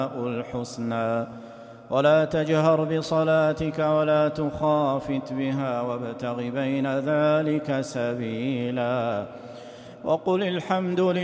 الحسنى ولا تجهر بصلاتك ولا تخافت بها وابتغ بين ذلك سبيلا وقل الحمد لله